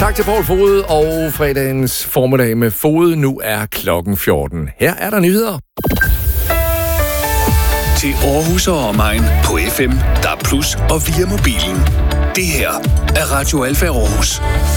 Tak til Poul Foged og fredagens formiddag med Foged. Nu er klokken 14. Her er der nyheder. Til Aarhus og omegn på FM, DAB+ og via mobilen. Det her er Radio Alfa Aarhus.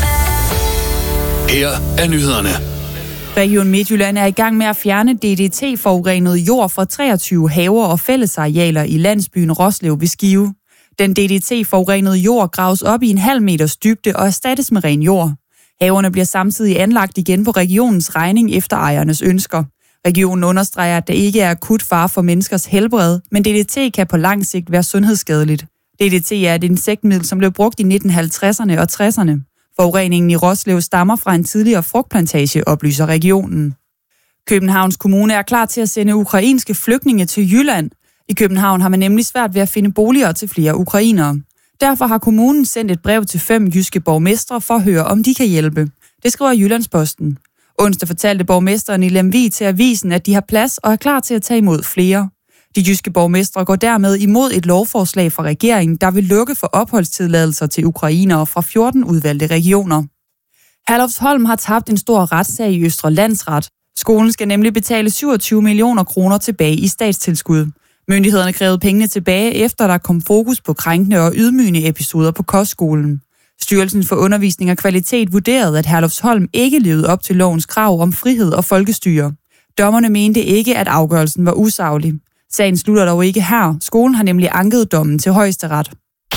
Her er nyhederne. Region Midtjylland er i gang med at fjerne DDT-forurenet jord fra 23 haver og fællesarealer i landsbyen Roslev ved Skive. Den DDT-forurenede jord graves op i 0,5 meters dybde og erstattes med ren jord. Haverne bliver samtidig anlagt igen på regionens regning efter ejernes ønsker. Regionen understreger, at der ikke er akut fare for menneskers helbred, men DDT kan på lang sigt være sundhedsskadeligt. DDT er et insektmiddel, som blev brugt i 1950'erne og 60'erne. Forureningen i Roslev stammer fra en tidligere frugtplantage, oplyser regionen. Københavns Kommune er klar til at sende ukrainske flygtninge til Jylland. I København har man nemlig svært ved at finde boliger til flere ukrainere. Derfor har kommunen sendt et brev til 5 jyske borgmestre for at høre, om de kan hjælpe. Det skriver Jyllandsposten. Onsdag fortalte borgmesteren i Lemvig til avisen, at de har plads og er klar til at tage imod flere. De jyske borgmestre går dermed imod et lovforslag fra regeringen, der vil lukke for opholdstilladelser til ukrainere fra 14 udvalgte regioner. Herlufsholm har tabt en stor retssag i Østre Landsret. Skolen skal nemlig betale 27 millioner kroner tilbage i statstilskud. Myndighederne krævede pengene tilbage, efter der kom fokus på krænkende og ydmygende episoder på kostskolen. Styrelsen for Undervisning og Kvalitet vurderede, at Herlufsholm ikke levede op til lovens krav om frihed og folkestyre. Dommerne mente ikke, at afgørelsen var usaglig. Sagen slutter dog ikke her. Skolen har nemlig anket dommen til Højesteret.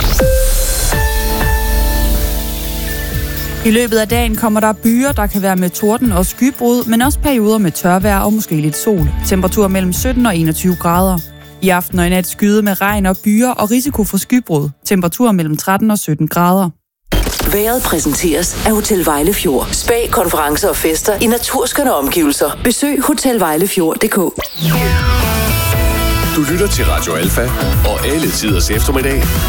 I løbet af dagen kommer der byer, der kan være med torden og skybrud, men også perioder med tørvejr og måske lidt sol. Temperaturer mellem 17 og 21 grader. I aften og i nat skyde med regn og byer og risiko for skybrud. Temperaturer mellem 13 og 17 grader. Vejret præsenteres af Hotel Vejlefjord. Spa, konferencer og fester i naturskønne omgivelser. Besøg hotelvejlefjord.dk. Du lytter til Radio Alfa og alle tiders eftermiddag.